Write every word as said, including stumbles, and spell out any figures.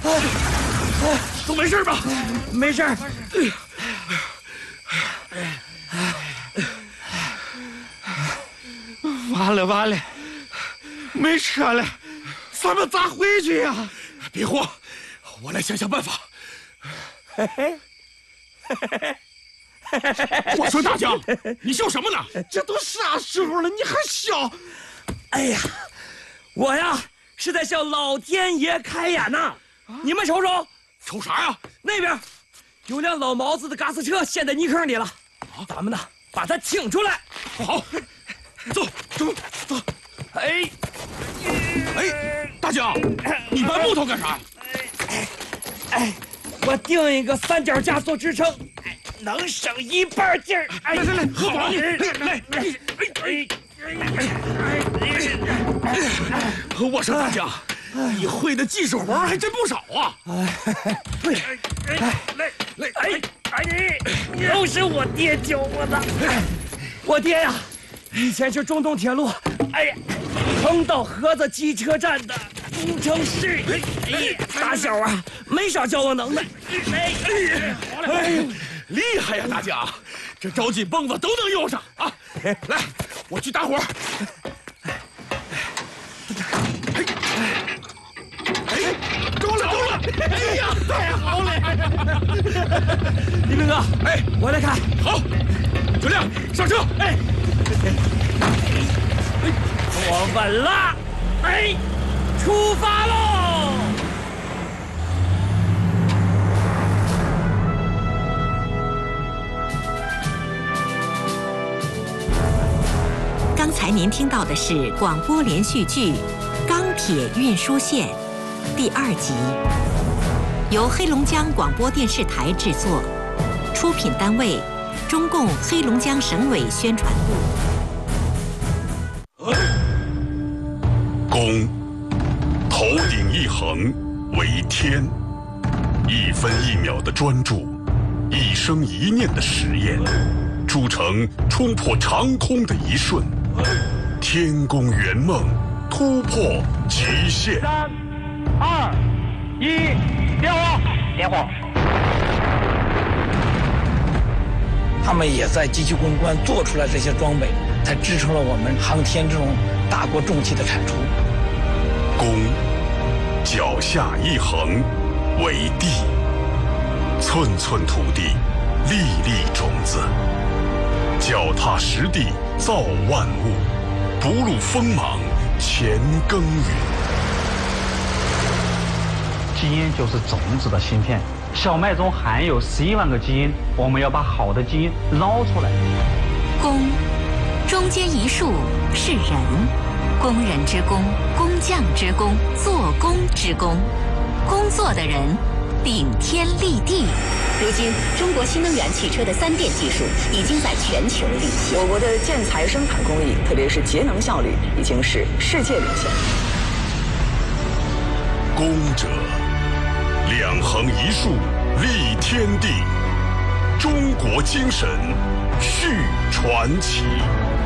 都没事吧？ 没事。完了完了，没车了，咱们咋回去呀？ 别慌，我来想想办法。 嘿嘿， 我说大江，你笑什么呢？ 这都啥时候了，你还笑？哎呀，我呀是在向老天爷开眼呐！啊、你们瞅瞅， 瞅啥呀？ 那边有辆老毛子的嘎斯车陷在泥坑里了，啊、咱们呢把它清出来。 好，走走走。 哎， 哎，大江，你搬木头干啥？ 哎，哎，我钉一个三脚架做支撑，哎，能省一半劲儿。 来来来，喝饱你，来来来，哎哎，我说大江，你会的技术活还真不少啊！ 对，来来来，哎哎，都是我爹教我的。我爹呀，以前是中东铁路，哎呀，横道河子机车站的工程师。哎，打小啊，没少教我能耐。哎哎，好嘞， 哎，厉害呀，大江，这着急蹦子都能用上啊！来，我去打火。哎，中了，中了！哎呀，太好了！ 李明哥， 哎， 我来看。 好，九亮上车。哎， 坐稳了，哎，出发喽！ 刚才您听到的是广播连续剧《钢铁运输线》第二集，由黑龙江广播电视台制作，出品单位中共黑龙江省委宣传部。 公，头顶一横为天，一分一秒的专注，一生一念的实验，铸成冲破长空的一瞬。天宫圆梦，突破极限。 三、二、一，点火！点火！ 他们也在机器攻关做出来这些装备，才支撑了我们航天这种大国重器的产出。 公，脚下一横为地，寸寸土地，粒粒种子，脚踏实地造万物，不露锋芒乾耕耘。 基因就是种子的芯片，小麦中含有十一万个基因，我们要把好的基因捞出来。 工，中间一竖是人，工人之工，工匠之工，做工之工，工作的人顶天立地。 如今，中国新能源汽车的三电技术已经在全球领先。 我国的建材生产工艺，特别是节能效率，已经是世界领先。 工者，两横一竖立天地，中国精神续传奇。